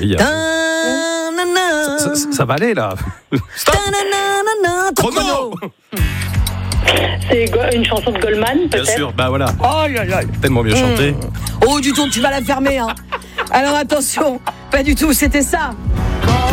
oui. Ça va aller, là. Stop. Chrono. C'est une chanson de Goldman, peut-être. Bien sûr, bah voilà. Oh là là. Tellement bien chanté. Oh, du ton, tu vas la fermer, hein. Alors attention, pas du tout, c'était ça.